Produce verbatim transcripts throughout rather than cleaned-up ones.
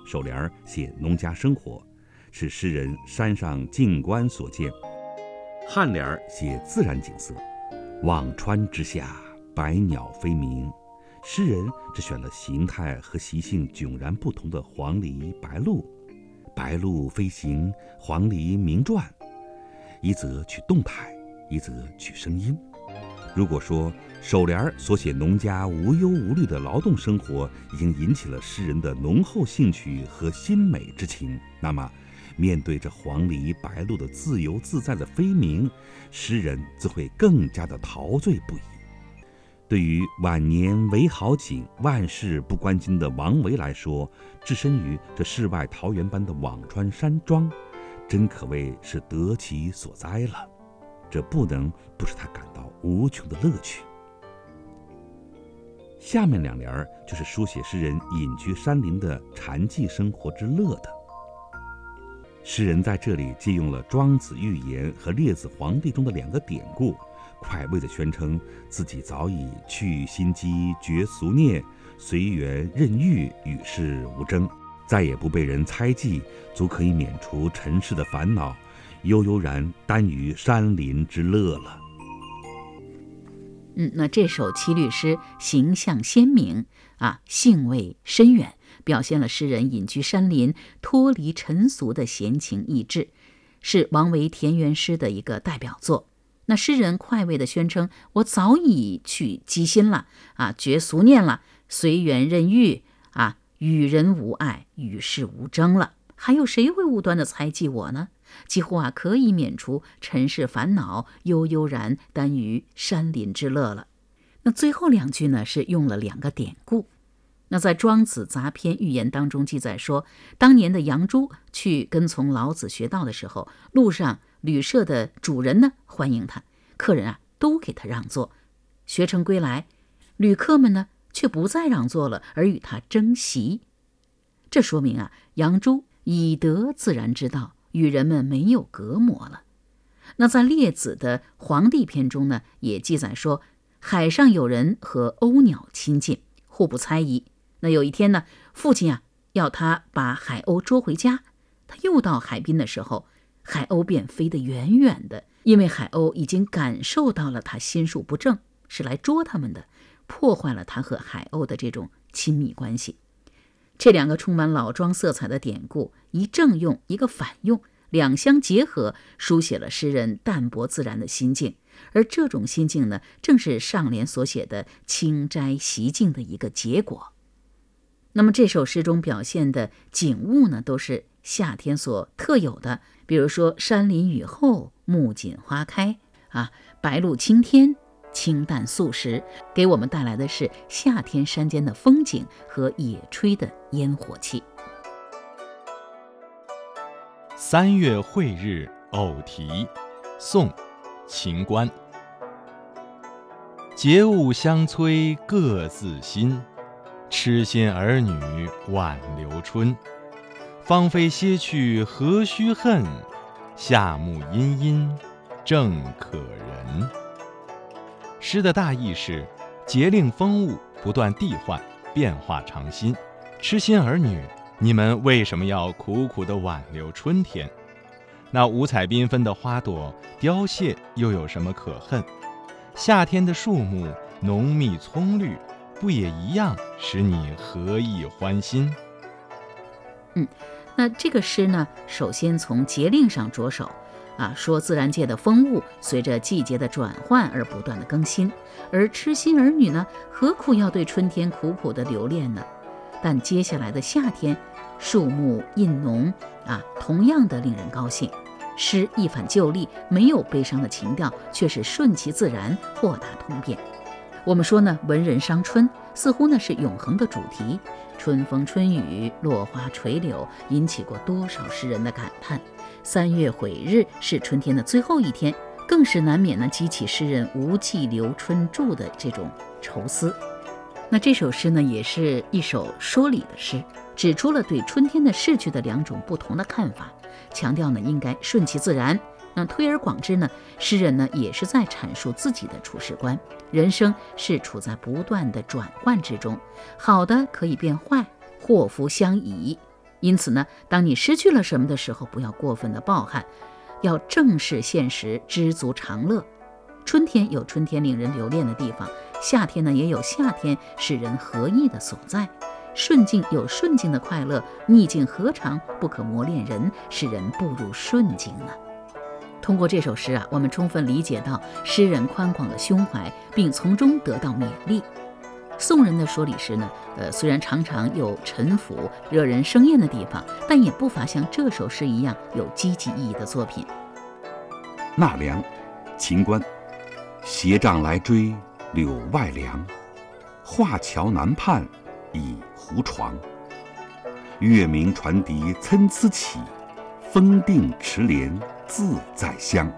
首联写农家生活，是诗人山上静观所见；颔联写自然景色，辋川之下，百鸟飞鸣。诗人只选了形态和习性迥然不同的黄鹂、白鹭，白鹭飞行，黄鹂鸣啭，一则取动态，一则取声音。如果说首联所写农家无忧无虑的劳动生活已经引起了诗人的浓厚兴趣和心美之情，那么面对着黄鹂白鹭的自由自在的飞鸣，诗人自会更加的陶醉不已。对于晚年唯好景，万事不关心的王维来说，置身于这世外桃源般的辋川山庄，真可谓是得其所哉了。这不能不使他感到无穷的乐趣。下面两联就是书写诗人隐居山林的禅寂生活之乐的。诗人在这里借用了庄子寓言和列子皇帝中的两个典故，快慰地宣称自己早已去心机，绝俗孽，随缘任欲，与世无争，再也不被人猜忌，足可以免除尘世的烦恼，悠悠然耽于山林之乐了。 嗯，那这首七律诗形象鲜明啊，兴味深远，表现了诗人隐居山林、脱离尘俗的闲情逸致，是王维田园诗的一个代表作。那诗人快慰地宣称，我早已去机心了啊，绝俗念了，随缘任欲啊，与人无爱，与世无争了，还有谁会无端地猜忌我呢？几乎啊可以免除尘世烦恼，悠悠然耽于山林之乐了。那最后两句呢，是用了两个典故。那在庄子杂篇寓言当中记载说，当年的杨朱去跟从老子学道的时候，路上旅社的主人呢欢迎他，客人啊都给他让座。学成归来，旅客们呢却不再让座了，而与他争席。这说明啊，杨朱以德自然之道，与人们没有隔膜了。那在列子的黄帝篇中呢，也记载说，海上有人和鸥鸟亲近，互不猜疑。那有一天呢，父亲啊要他把海鸥捉回家，他又到海滨的时候，海鸥便飞得远远的，因为海鸥已经感受到了他心术不正，是来捉他们的，破坏了他和海鸥的这种亲密关系。这两个充满老庄色彩的典故，一正用一个反用，两相结合，书写了诗人淡泊自然的心境。而这种心境呢，正是上联所写的清斋习静的一个结果。那么这首诗中表现的景物呢，都是夏天所特有的，比如说山林雨后，木槿花开啊，白露青天，清淡素食，给我们带来的是夏天山间的风景和野炊的烟火气。 三月晦日偶题，宋·秦观。节物相催各自新，痴心儿女晚留春。芳菲歇去何须恨，夏木阴阴正可人。诗的大意是，节令风物不断递换，变化常新。痴心儿女，你们为什么要苦苦地挽留春天？那五彩缤纷的花朵凋谢，又有什么可恨？夏天的树木浓密葱绿，不也一样使你何意欢心？ 嗯，那这个诗呢，首先从节令上着手啊，说自然界的风物随着季节的转换而不断的更新，而痴心儿女呢，何苦要对春天苦苦的留恋呢？但接下来的夏天，树木印浓啊，同样的令人高兴。诗一反旧例，没有悲伤的情调，却是顺其自然，豁达通变。我们说呢，文人伤春，似乎呢是永恒的主题。春风春雨，落花垂柳，引起过多少诗人的感叹。三月晦日是春天的最后一天，更是难免呢激起诗人无计留春住的这种愁思。那这首诗呢，也是一首说理的诗，指出了对春天的逝去的两种不同的看法，强调呢应该顺其自然。那推而广之呢，诗人呢也是在阐述自己的处世观。人生是处在不断的转换之中，好的可以变坏，祸福相倚， 因此呢，当你失去了什么的时候，不要过分的抱憾，要正视现实，知足常乐。春天有春天令人留恋的地方，夏天呢也有夏天使人合意的所在。顺境有顺境的快乐，逆境何尝不可磨练人，使人步入顺境呢？通过这首诗啊，我们充分理解到诗人宽广的胸怀，并从中得到勉励。宋人的说理诗呢，呃，虽然常常有陈腐、惹人生厌的地方，但也不乏像这首诗一样有积极意义的作品。 纳凉，秦观。斜杖来追柳外凉，画桥南畔倚胡床。月明船笛参差起，风定池莲自在香。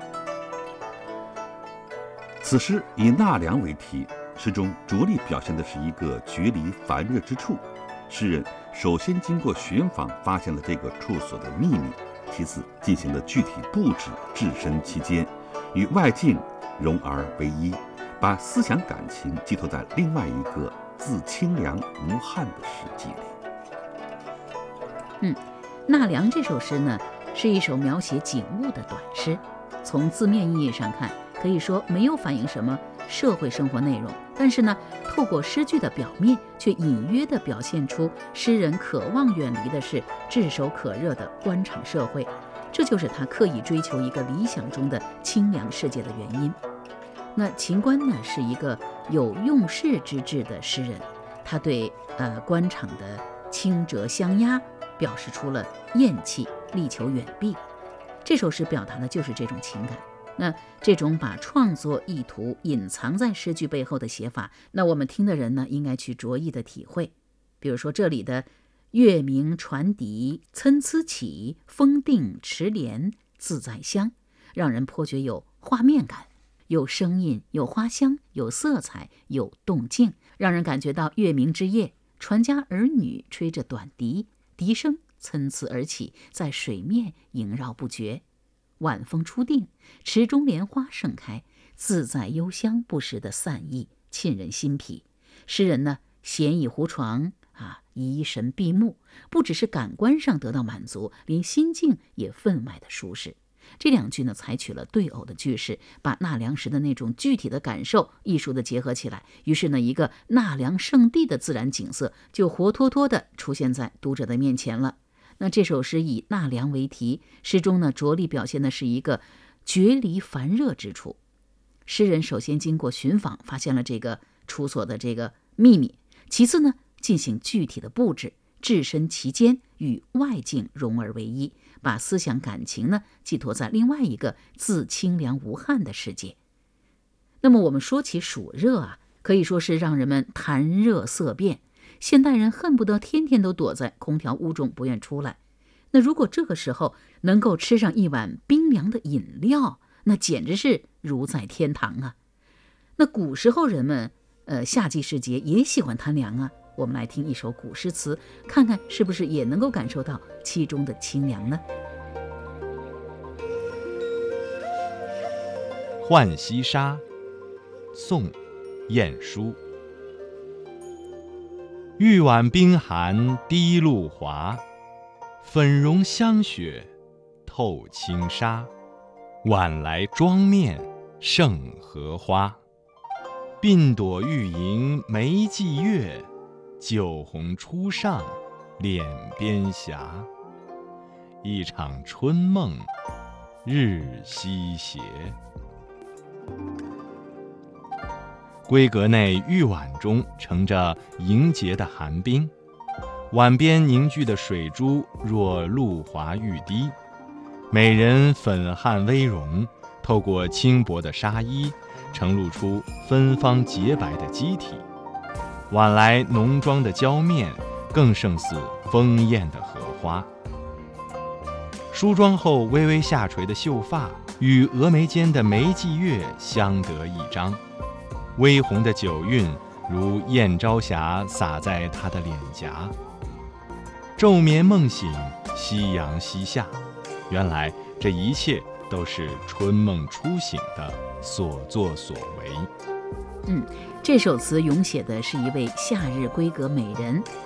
此诗以纳凉为题，诗中着力表现的是一个决离烦热之处。诗人首先经过寻访发现了这个处所的秘密，其次进行了具体布置，置身其间，与外境融而为一，把思想感情寄托在另外一个自清凉无憾的世界里。 嗯，纳凉这首诗呢，是一首描写景物的短诗。从字面意义上看，可以说没有反映什么社会生活内容，但是呢，透过诗句的表面，却隐约地表现出诗人渴望远离的是炙手可热的官场社会，这就是他刻意追求一个理想中的清凉世界的原因。那秦观呢，是一个有用世之志的诗人，他对呃官场的清折相压表示出了厌弃，力求远避。这首诗表达的就是这种情感。那这种把创作意图隐藏在诗句背后的写法，那我们听的人呢，应该去着意的体会。比如说这里的月明船笛参差起，风定池莲自在香，让人颇觉有画面感，有声音，有花香，有色彩，有动静，让人感觉到月明之夜，船家儿女吹着短笛，笛声参差而起，在水面萦绕不绝。晚风初定，池中莲花盛开，自在幽香不时的散逸，沁人心脾。诗人呢，闲倚胡床啊，怡神闭目，不只是感官上得到满足，连心境也分外的舒适。这两句呢，采取了对偶的句式，把纳凉时的那种具体的感受艺术的结合起来，于是呢，一个纳凉圣地的自然景色就活脱脱的出现在读者的面前了。那这首诗以纳凉为题，诗中呢着力表现的是一个决离烦热之处。诗人首先经过寻访，发现了这个处所的这个秘密，其次呢进行具体的布置，置身其间，与外境融而为一，把思想感情呢寄托在另外一个自清凉无憾的世界。那么我们说起暑热啊，可以说是让人们谈热色变，现代人恨不得天天都躲在空调屋中不愿出来。那如果这个时候能够吃上一碗冰凉的饮料，那简直是如在天堂啊。那古时候人们呃，夏季时节也喜欢贪凉啊。我们来听一首古诗词，看看是不是也能够感受到其中的清凉呢？ 《浣溪沙》宋·晏殊。玉碗冰寒滴露华，粉融香雪透轻纱。晚来妆面胜荷花，鬓朵欲迎眉霁月，酒红初上脸边霞。一场春梦日西斜。闺阁内玉碗中盛着凝结的寒冰，碗边凝聚的水珠若露华欲滴，美人粉汗微融，透过轻薄的纱衣，呈露出芬芳洁白的肌体。晚来浓妆的娇面更胜似丰艳的荷花。梳妆后微微下垂的秀发与峨眉间的眉霁月相得益彰，微红的酒韵如燕朝霞洒在她的脸颊。昼眠梦醒，夕阳西下，原来这一切都是春梦初醒的所作所为。 嗯，这首词咏写的是一位夏日闺阁美人